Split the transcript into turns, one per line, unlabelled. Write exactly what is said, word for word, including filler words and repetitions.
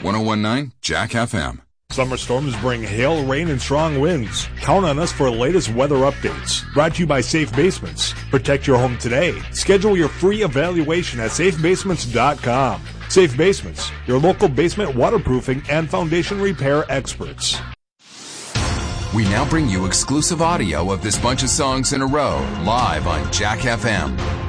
ten nineteen Jack F M.
Summer storms bring hail, rain, and strong winds. Count on us for the latest weather updates. Brought to you by Safe Basements. Protect your home today. Schedule your free evaluation at safe basements dot com. Safe Basements, your local basement waterproofing and foundation repair experts.
We now bring you exclusive audio of this bunch of songs in a row, live on Jack F M.